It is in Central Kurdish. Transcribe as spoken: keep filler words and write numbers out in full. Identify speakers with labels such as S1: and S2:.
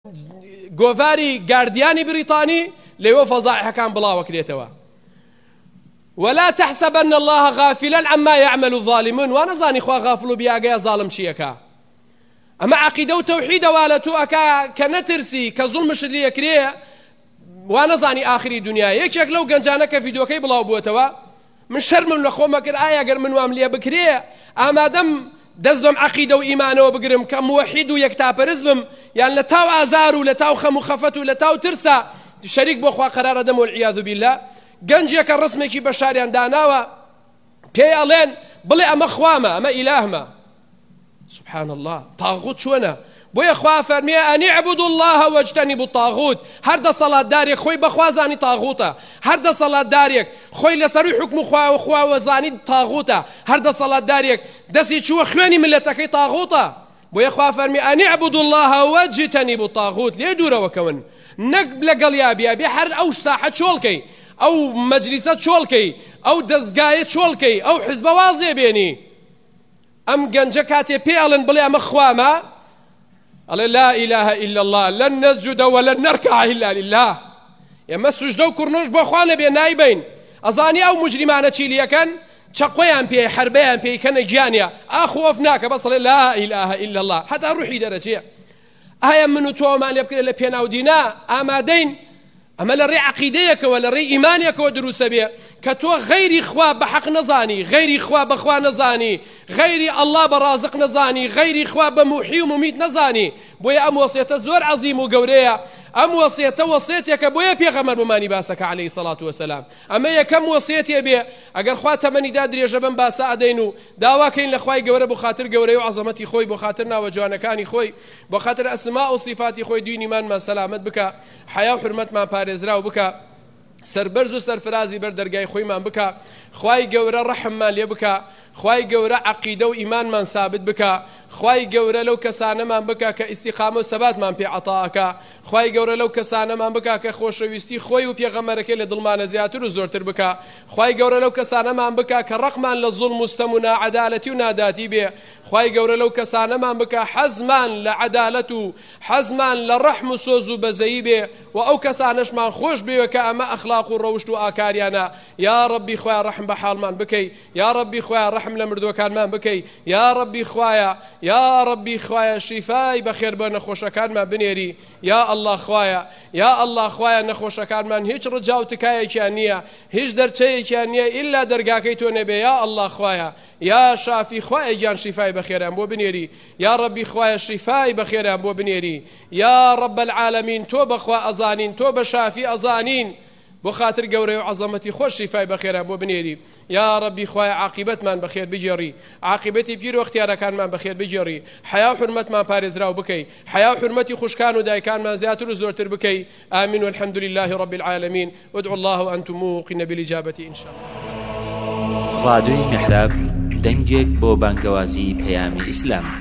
S1: گۆڤاری گاردیانی بریتانی لێوە فەزاعیحەکان بڵاوەکرێتەوە. ولا تحسبن الله غافلا عما يعمل الظالمون ونزاني خوا غافل بياغا ظالم چیەکە. ئەمە عەقیدە و تەوحیدەوە لە تۆ ئەکا کە نەترسی کە زوڵمشت لێ کرێ وانەزانی ئاخری دنیا. یەکێک لەو گەنجانە کە ڤیدیۆکەی بڵاو بووەتەوە من شەرمم لە خۆمە کرد ئایا گەر من وام لێ بکرێ ئامادەم دەست بەم عەقیدە و ئیمانەوە بگرم کە موحید و یەکتاپەرست بم یان لە تاو ئازار و لە تاو خەم و خەفەت و لە تاو ترسا شەریک بۆ خوا قەرارە دەم والعیاذ بالله. گەنجێکە ڕسمێکی بە شاریان داناوە پێی ئەڵێن بڵێ ئەمە خوامە ئەمە ئیلاهمە. سبحان الله تاغوت چۆنە؟ بۆیە خوا فەرمیێ ئەن اعبدوا الله واجتنبوا الطاغوت. هەر دەسەڵاتدارێک خۆی بەخوا زانی تاغوتە، هەر دەسەڵاتدارێک خۆی لەسەروی حکم و خوا و خواوە زانی تاغوتە، هەر دەسەڵاتدارێک دەستی چووە خوێنی ملەتەکەی تاغوتە. بۆیە خوا فەرمی ئەن اعبدوا الله واجتنبوا الطاغوت. لێ دوورەوەکەون نەک لەگەڵ یابیا بێ هەر ئەو ساحە چۆڵکەی ئەو مەجلیسە چۆڵکەی ئەو دەستگایە چۆڵکەی ئەو حیزبە وازێ بێنی. ئەم گەنجە کاتێ پێ ئەڵێن بڵێ ئەمە خوامە ئەڵێ لا إله إلا الله لن نسجد ولن نركع إلا لله. ئێمە سوژدە و کوڕنۆش بۆ خوا نەبێ نایبین. ئەزانی ئەو مجریمانە چی لەکەن؟ چەقۆیان پێی حربەیان پێی کەنە گیانیە ئاخۆف ناکە بەس ئەڵێ لا إله إلا الله حتا ڕوحی دەرەچێ. ئایا من و تۆمان لێ بکرێت لە پێناودینا ئامادەین؟ ئەمە لە ڕێ عەقیدەیەکەوە لە ڕێ ئیمانێکەوە دروسە بێ کە تۆ غەیری خوا بە حەق نەزانی، غەیری خوا بەخوا نەزانی، غەیری ئەڵڵا بە ڕازق نەزانی، غەیری خوا بە موحی و مومیت نەزانی. بۆیە ئەم وەسیەتە زۆر عەزیم و گەورەیە. ئەم وەسیەتە وەسیەتێکە بۆیە پێغەمبەر بمانی باسەکە عەلەیهی سەڵات وەسەلام. ئەمە یەکەم وەسیەتێ بێ ئەگەر خوا تەمەنیدا درێژە بم باسە ئەدەین و داواکەین لە خوای گەورە بۆ خاتر گەورەی و عەزەمەتی خۆی، بۆ خاتر ناوە جوانەکانی خۆی، بۆ خاتر ئەسما و صیفاتی خۆی دوین ئیمانمان سەلامەت بکە، حیا و حورمەتمان پارێزراو بکە، سەربەرز و سەرفرازی بەر دەرگای خۆیمان بکە، خوای گەورە ڕەحممان لێ بکە، خوای گەورە عەقیدە و ئیمانمان سابت بکە، خوای گەورە لەو کەسانەمان بکە کە ئیستیقامە و سەباتمان پێ عەتاءەکە، خوای گەورە لەو کەسانەمان بکە کە خۆشەویستی خۆی و پێغەمبەرەکەی لە دڵمانە زیاتر و زۆرتر بکە، خوای گەورە لەو کەسانەمان بکە کە ڕقمان لە زوڵم و ستەم و ناعەدالەتی و ناداتی بێ، خوای گەورە لەو کەسانەمان بکە حەزمان لە عەدالەت و حەزمان لە ڕەحم و سۆز و بەزەیی بێ و ئەو کەسانەشمان خۆش بێوە کە ئەمە ئەخلاق و ڕەوشت و ئاکاریانە. یا ڕەبی خوایە ڕەحم بە حاڵمان بکەی، یا ڕەبی خوایە ڕەحم لە مردووەکانمان بکەی، یا ڕەبی خوایە یا ڕەبی خوایە شیفای بەخێر بە نەخۆشەکانمان بنێری، یا ئەڵڵا خوایە یا ئەڵڵا خوایە نەخۆشەکانمان هیچ ڕجا و تکایەکیان نییە، هیچ دەرچەیەکیان نییە ئیلا دەرگاکەی تۆ نەبێ. یا ئەڵڵا خوایە یا شافی خوایە گیان شیفای بەخێران بۆ بنێری، یا ڕەبی خوایە شیفای بەخێران بۆ بنێری، یا ڕەب العالەمین تۆ بەخوا ئەزانین، تۆ بە شافی ئەزانین، بۆ خاتر گەورەی و عەزەمەتی خۆش شیفای بەخێران بۆ بنێری. یا ڕەبی خوایە عاقیبەتمان بەخێر بجێڕی، عاقیبەتی پیر و اختیارەکانمان بەخێر بجێڕی، حیا و حورمەتمان پارێزراو بکەی، حیا و حورمەتی خوشکان و دایکانمان زیاتر و زۆرتر بکەی. ئامین والحەمد لله رب العالمین. وادعوا الله وأنتم موقنون بالإجابة إن شاء الله.
S2: رادیۆی میحراب دەنگێک بۆ بانگەوازی پەیامی ئیسلام.